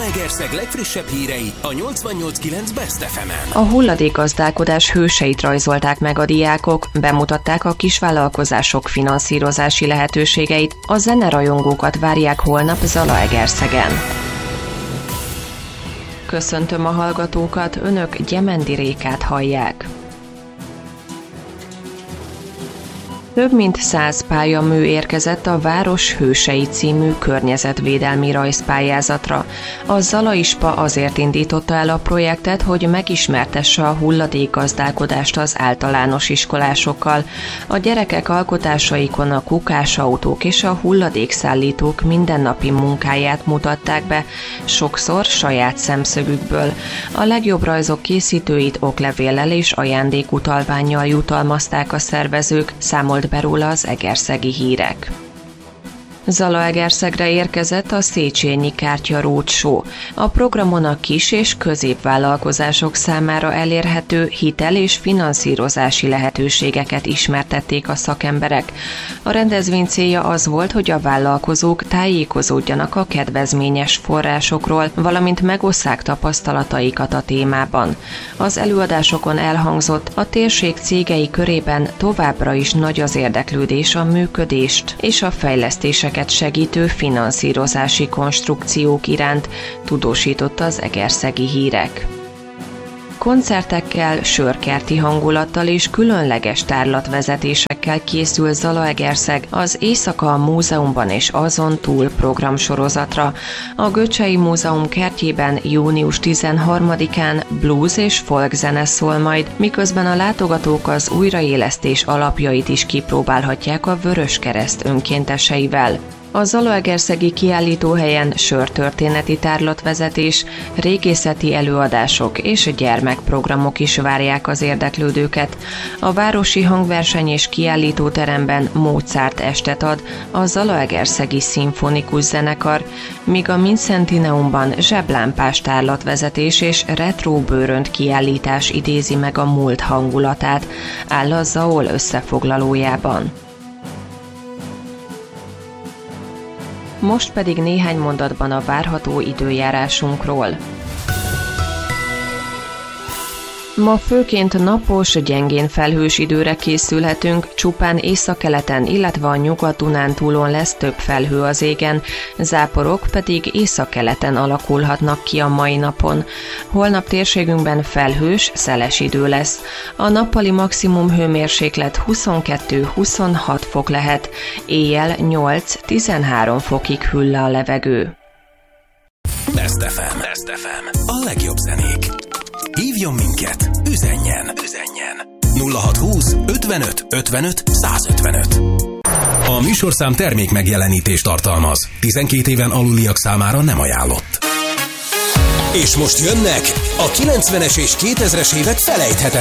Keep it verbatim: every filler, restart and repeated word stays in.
Zalaegerszeg legfrissebb hírei a nyolcvannyolc kilenc Best ef emen. A hulladékgazdálkodás hőseit rajzolták meg a diákok, bemutatták a kisvállalkozások finanszírozási lehetőségeit, a zenerajongókat várják holnap Zalaegerszegen. Köszöntöm a hallgatókat, önök Gyemendi Rékát hallják. Több mint száz pályamű érkezett a Város Hősei című környezetvédelmi rajzpályázatra. A Zalaispa azért indította el a projektet, hogy megismertesse a hulladékgazdálkodást az általános iskolásokkal. A gyerekek alkotásaikon a kukásautók és a hulladékszállítók mindennapi munkáját mutatták be, sokszor saját szemszögükből. A legjobb rajzok készítőit oklevéllel és ajándékutalvánnyal jutalmazták a szervezők, számolt be róla az Egerszegi Hírek. Zalaegerszegre érkezett a Széchenyi Kártya Roadshow. A programon a kis- és középvállalkozások számára elérhető hitel- és finanszírozási lehetőségeket ismertették a szakemberek. A rendezvény célja az volt, hogy a vállalkozók tájékozódjanak a kedvezményes forrásokról, valamint megosszák tapasztalataikat a témában. Az előadásokon elhangzott, a térség cégei körében továbbra is nagy az érdeklődés a működést és a fejlesztések segítő finanszírozási konstrukciók iránt, tudósította az Egerszegi Hírek. Koncertekkel, sörkerti hangulattal és különleges tárlatvezetésekkel készül Zalaegerszeg az Éjszaka a Múzeumban és azon túl programsorozatra. A Göcsei Múzeum kertjében június tizenharmadikán blues és folk zene szól majd, miközben a látogatók az újraélesztés alapjait is kipróbálhatják a Vöröskereszt önkénteseivel. A zalaegerszegi kiállítóhelyen sörtörténeti tárlatvezetés, régészeti előadások és gyermekprogramok is várják az érdeklődőket. A Városi Hangverseny és Kiállítóteremben Mozart estet ad a Zalaegerszegi Szimfonikus Zenekar, míg a Mincentineumban zseblámpás tárlatvezetés és retro bőrönt kiállítás idézi meg a múlt hangulatát, áll a Zaol összefoglalójában. Most pedig néhány mondatban a várható időjárásunkról. Ma főként napos, gyengén felhős időre készülhetünk, csupán északkeleten, illetve a Nyugat-Dunántúlon lesz több felhő az égen, záporok pedig északkeleten alakulhatnak ki a mai napon. Holnap térségünkben felhős, szeles idő lesz. A nappali maximum hőmérséklet huszonkettő-huszonhat fok lehet, éjjel nyolc-tizenhárom fokig hűl le a levegő. Best ef em. Best ef em. A legjobb zenék. Hívjon minket, üzenjen, üzenjen. nulla hatszázhúsz ötvenöt ötvenöt százötvenöt. A műsorszám termék megjelenítést tartalmaz. tizenkét éven aluliak számára nem ajánlott. És most jönnek a kilencvenes és kétezres évek felejthetetlen